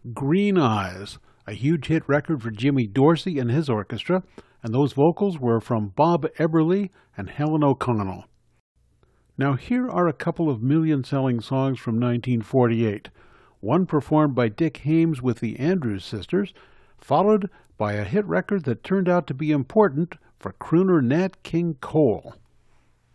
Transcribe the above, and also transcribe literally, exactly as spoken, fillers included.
Green Eyes, a huge hit record for Jimmy Dorsey and his orchestra, and those vocals were from Bob Eberly and Helen O'Connell. Now here are a couple of million-selling songs from nineteen forty-eight, one performed by Dick Haymes with the Andrews Sisters, followed by a hit record that turned out to be important for crooner Nat King Cole.